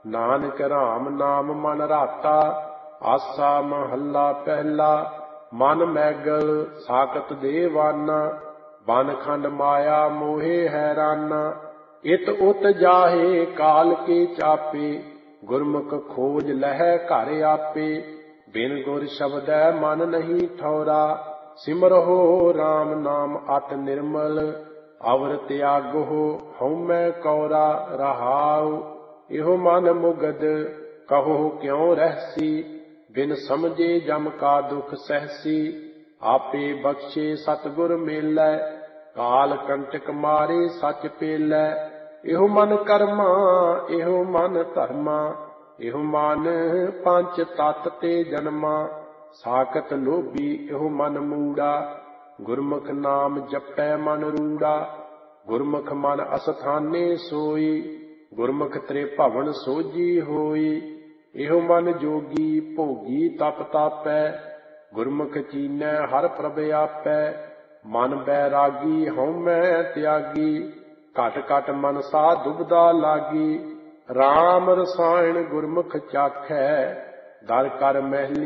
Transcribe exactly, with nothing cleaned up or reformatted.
ਨਾਨਕ ਰਾਮ ਨਾਮ ਮਨ ਰਾਤਾ। ਆਸਾ ਮਹੱਲਾ ਪਹਿਲਾ। ਮਨ ਮੈਗਲ ਸਾਕਤ ਦੇਵਾਨਾ। ਬਨ ਖੰਡ ਮਾਇਆ ਮੋਹੇ ਹੈਰਾਨਾ। ਇਤ ਉਤ ਜਾਹੇ ਕਾਲ ਕੇ ਚਾਪੇ। ਗੁਰਮੁਖ ਖੋਜ ਲਹੈ ਘਰ ਆਪੇ। ਬਿਨ ਗੁਰ ਸ਼ਬਦੈ ਮਨ ਨਹੀਂ ਠੌਰਾ। ਸਿਮਰਹੁ ਰਾਮ ਨਾਮ ਅਤ ਨਿਰਮਲ। ਅਵਰ ਤਿਆਗਹੁ ਹਉਮੈ ਕੌਰਾ। ਰਹਾਉ ਇਹੋ ਮਨ ਮੁਗਦ ਕਹੋ ਕਿਉ ਰਹਿਸੀ। ਬਿਨ ਸਮਝੇ ਜਮ ਕਾ ਦੁਖ ਸਹਿਸੀ। ਆਪੇ ਬਖਸ਼ੇ ਸਤਿਗੁਰ ਮੇਲੈ। ਕਾਲ ਕੰਟਕ ਮਾਰੇ ਸਚ ਪੇਲੈ। ਇਹੋ ਮਨ ਕਰਮਾ ਇਹੋ ਮਨ ਧਰਮਾ। ਇਹੋ ਮਨ ਪੰਚ ਤਤ ਤੇ ਜਨਮਾ। ਸਾਕਤ ਲੋਭੀ ਇਹੋ ਮਨ ਮੂੜਾ। ਗੁਰਮੁਖ ਨਾਮ ਜਪੈ ਮਨ ਰੂੜਾ। ਗੁਰਮੁਖ ਮਨ ਅਸਥਾਨੇ ਸੋਈ। ਗੁਰਮੁਖ ਤ੍ਰੇ ਭਵਨ ਸੋਝੀ ਹੋਈ। ਇਹੋ ਮਨ ਜੋਗੀ ਭੋਗੀ ਤਪ ਤਾਪੈ। ਗੁਰਮੁਖ ਚੀਨੈ ਹਰਿ ਪ੍ਰਭ ਆਪੈ। ਮਨ ਬੈਰਾਗੀ ਹਉਮੈ ਤਿਆਗੀ। ਘਟ ਘਟ ਮਨਸਾ ਦੁਬਦਾ ਲਾਗੀ। ਰਾਮ ਰਸਾਇਣ ਗੁਰਮੁਖ ਚਾਖੈ। ਦਰ ਕਰ ਮਹਿਲੀ